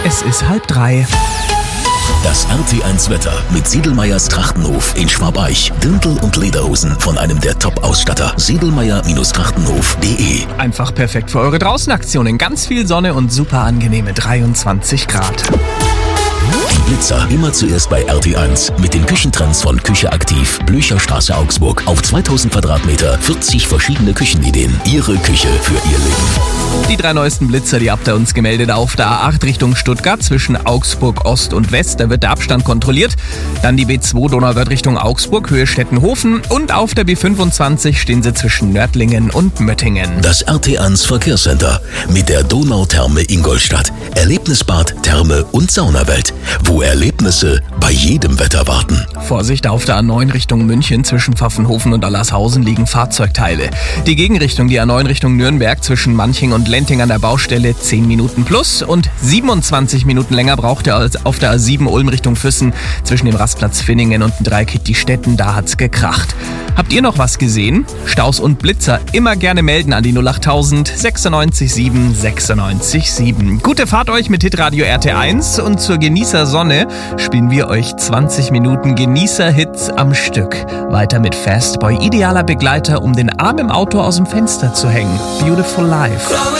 Es ist 2:30. Das RT1 Wetter mit Sedlmayrs Trachtenhof in Schwabeich. Dirndl und Lederhosen von einem der Top-Ausstatter. Sedlmayer-Trachtenhof.de. Einfach perfekt für eure Draußenaktionen. Ganz viel Sonne und super angenehme 23 Grad. Die Blitzer immer zuerst bei RT1 mit den Küchentrends von Küche aktiv, Blücherstraße Augsburg. Auf 2000 Quadratmeter 40 verschiedene Küchenideen. Ihre Küche für Ihr Leben. Die 3 neuesten Blitzer, die habt ihr uns gemeldet auf der A8 Richtung Stuttgart zwischen Augsburg Ost und West. Da wird der Abstand kontrolliert. Dann die B2 Donauwörth Richtung Augsburg, Höhe Stettenhofen. Und auf der B25 stehen sie zwischen Nördlingen und Möttingen. Das RT1 Verkehrscenter mit der Donautherme Ingolstadt. Erlebnisbad, Therme und Saunawelt, wo Erlebnisse bei jedem Wetter warten. Vorsicht, auf der A9 Richtung München zwischen Pfaffenhofen und Allershausen liegen Fahrzeugteile. Die Gegenrichtung, die A9 Richtung Nürnberg zwischen Manching und Lenting an der Baustelle 10 Minuten plus und 27 Minuten länger braucht ihr als auf der A7 Ulm Richtung Füssen zwischen dem Rastplatz Finningen und dem Dreieck die Städten, da hat's gekracht. Habt ihr noch was gesehen? Staus und Blitzer immer gerne melden an die 08000 96 7 96 7. Gute Fahrt euch mit Hitradio RT1 und zur Genießersonne spielen wir euch 20 Minuten Genießerhits am Stück. Weiter mit Fastboy, idealer Begleiter, um den Arm im Auto aus dem Fenster zu hängen. Beautiful Life.